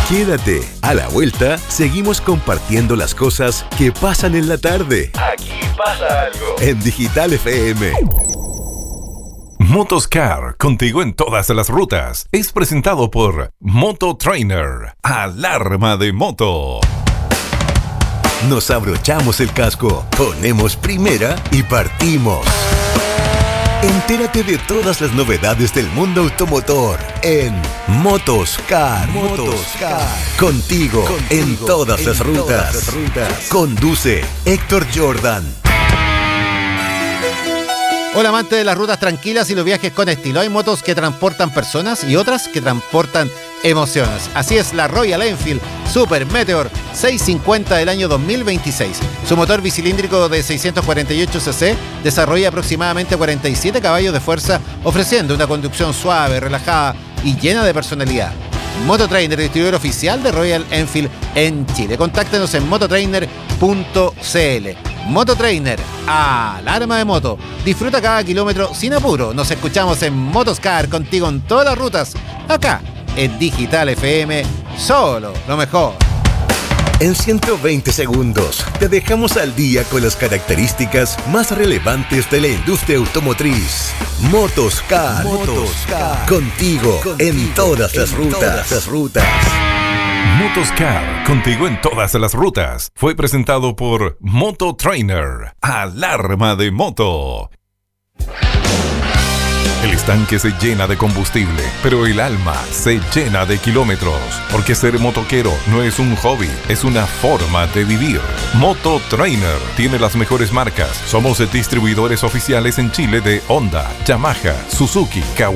Quédate, a la vuelta seguimos compartiendo las cosas que pasan en la tarde. Aquí pasa algo. En Digital FM. Motoscar, contigo en todas las rutas. Es presentado por Moto Trainer, alarma de moto. Nos abrochamos el casco, ponemos primera y partimos. Entérate de todas las novedades del mundo automotor en Motoscar. Contigo en todas las rutas. Conduce Héctor Jordan. Hola amantes de las rutas tranquilas y los viajes con estilo. Hay motos que transportan personas y otras que transportan emociones. Así es la Royal Enfield Super Meteor 650 del año 2026. Su motor bicilíndrico de 648 cc desarrolla aproximadamente 47 caballos de fuerza, ofreciendo una conducción suave, relajada y llena de personalidad. Mototrainer, distribuidor oficial de Royal Enfield en Chile. Contáctenos en mototrainer.cl. Mototrainer, alarma de moto. Disfruta cada kilómetro sin apuro. Nos escuchamos en Motoscar, contigo en todas las rutas. Acá, en Digital FM, solo lo mejor. En 120 segundos te dejamos al día con las características más relevantes de la industria automotriz. Motoscar. Contigo en todas las rutas. Motoscar, contigo en todas las rutas. Fue presentado por Moto Trainer, alarma de moto. El estanque se llena de combustible, pero el alma se llena de kilómetros. Porque ser motoquero no es un hobby, es una forma de vivir. Moto Trainer tiene las mejores marcas. Somos distribuidores oficiales en Chile de Honda, Yamaha, Suzuki, Kawasaki